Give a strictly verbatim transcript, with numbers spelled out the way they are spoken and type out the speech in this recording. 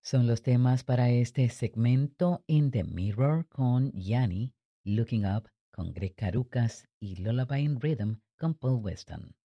Son los temas para este segmento In the Mirror con Yanni, Looking Up con Greg Carucas y Lullaby in Rhythm con Paul Weston.